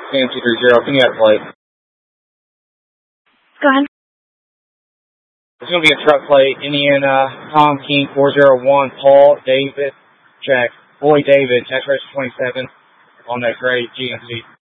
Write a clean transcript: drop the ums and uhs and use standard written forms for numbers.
CM230, can you have plate? Go ahead. It's going to be a truck plate, Indiana, Tom King 401, Paul David, check, Boy David, tax register 27, on that gray GMC.